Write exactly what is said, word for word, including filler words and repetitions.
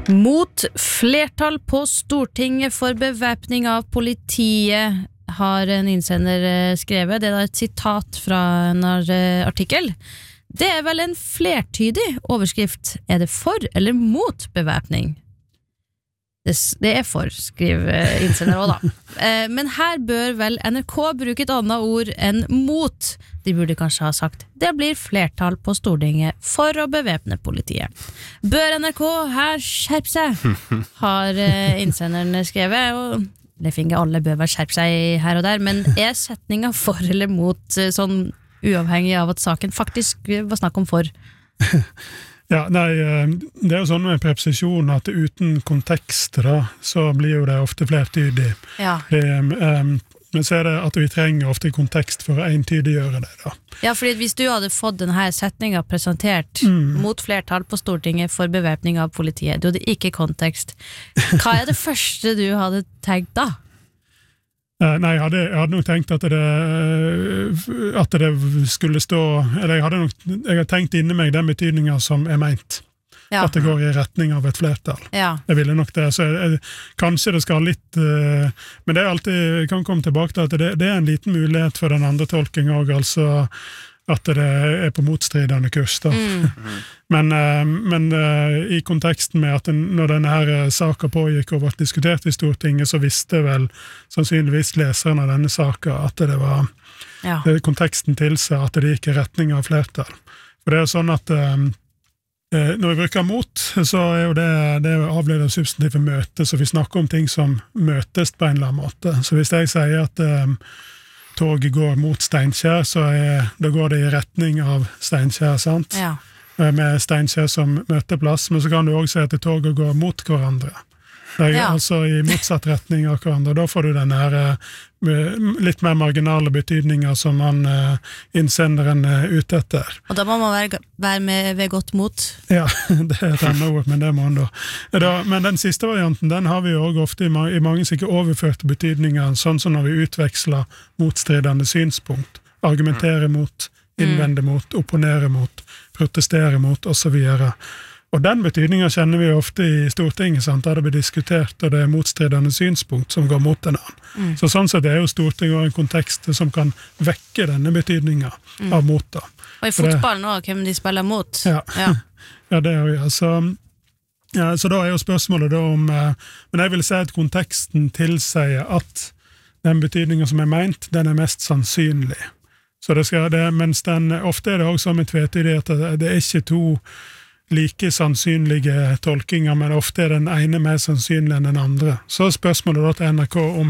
Mot flertall på Stortinget for bevæpning av politiet har en innsender skrevet. Det er et sitat fra en artikkel. Det er vel en flertydig overskrift. Er det for eller mot bevæpning? Det, det er for, skriver innsender også da. Men her bør vel N R K bruke et annet ord enn mot. De burde kanskje ha sagt det blir flertall på Stortinget for å bevæpne politiet. Bør N R K her skjerpe seg? Har innsenderen skrevet, og det finner alle bør vel skjerpe seg her og der, men er setningen for eller mot sånn uavhengig av at saken faktisk var snakk om for? Ja, nei, det er jo sånn med preposisjon at uten kontekst da, så blir jo det ofte flertydig. Ja. Det, um, men så er det at vi trenger ofte kontekst for å entydiggjøre det da. Ja, fordi hvis du hadde fått denne setningen presentert mm. mot flertall på Stortinget for bevæpning av politiet, du hadde ikke kontekst. Hva er det første du hadde tenkt da? Uh, nei, jeg hadde, jeg hadde nok tenkt at det, at det skulle stå, eller jeg hadde nok jeg hadde tenkt inni meg den betydningen som er meint. Ja. At det går i retning av et flertall. Ja. Jeg ville nok det, så jeg, jeg, kanskje det skal litt, uh, men det er alltid, jeg kan komme tilbake til at det, det er en liten mulighet for den andre tolking også, altså at det er på motstridende kurs da. Mm. men uh, men uh, i konteksten med at den, når denne her uh, saken pågikk og ble diskutert i Stortinget, så visste vel sannsynligvis leseren av denne saken at det var ja. uh, konteksten til seg at det gikk i retning av flertall. For det er jo sånn at uh, uh, når vi bruker mot, så er jo det, det er avledet substantive møte, så vi snakker om ting som møtes på en eller annen måte. Så hvis jeg sier at uh, toget går mot Steinkjer, så er, da går det i retning av Steinkjer, sant? Ja. Med Steinkjer som møteplass, men så kan du også si at toget går mot hverandre. Det er ja. Altså i motsatt retning av hverandre. Da får du den her litt mer marginale betydninger som man innsenderen er ute etter. Og da må man være, være med ved godt mot? Ja, det er et annet ord, men det må man da. da. Men den siste varianten, den har vi jo også ofte i mange, i mange sikkert overførte betydninger, sånn som når vi utveksler motstridende synspunkt, argumenterer mot, innvende mot, opponere mot, protestere mot, og så videre. Og den betydningen kjenner vi ofte i Stortinget, sant? Der det blir diskutert, og det er motstridende synspunkt som går mot en annen. Mm. Så sånn sett er jo Stortinget en kontekst som kan vekke denne betydningen mm. av mot. Da. Og i fotballen også, hvem de spiller mot. Ja, ja. ja det er jo, ja. Så, ja. Så da er jo spørsmålet da om, men jeg vil si at konteksten tilsier at den betydningen som er meint, den er mest sannsynlig. Så det skal det, mens den, ofte er det også som en tvetydighet, at det er ikke to like sannsynlige tolkinger, men ofte er den ene mer sannsynlig enn den andre. Så er spørsmålet da til N R K om